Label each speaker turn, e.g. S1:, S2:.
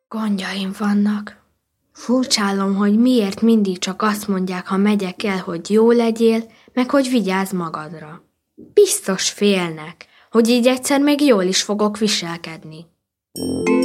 S1: Gondjaim vannak. Furcsálom, hogy miért mindig csak azt mondják, ha megyek el, hogy jó legyél, meg hogy vigyázz magadra. Biztos félnek, hogy így egyszer még jól is fogok viselkedni.